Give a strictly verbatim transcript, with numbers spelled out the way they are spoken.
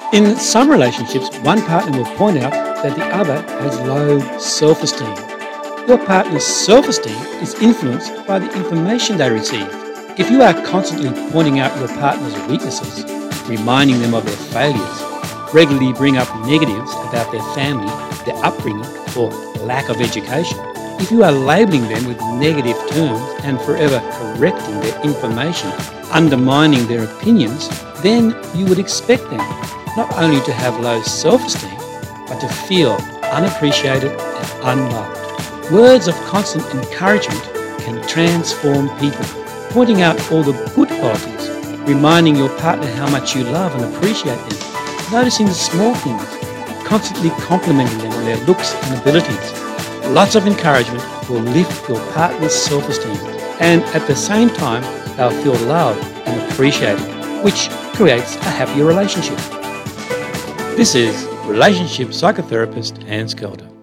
In some relationships, one partner will point out that the other has low self-esteem. Your partner's self-esteem is influenced by the information they receive. If you are constantly pointing out your partner's weaknesses, reminding them of their failures, regularly bring up negatives about their family, their upbringing, or lack of education, if you are labeling them with negative terms and forever correcting their information, undermining their opinions, then you would expect them not only to have low self-esteem, but to feel unappreciated and unloved. Words of constant encouragement can transform people. Pointing out all the good qualities, reminding your partner how much you love and appreciate them, noticing the small things, constantly complimenting them on their looks and abilities. Lots of encouragement will lift your partner's self-esteem, and at the same time, they'll feel loved and appreciated, which creates a happier relationship. This is relationship psychotherapist Hans Kelder.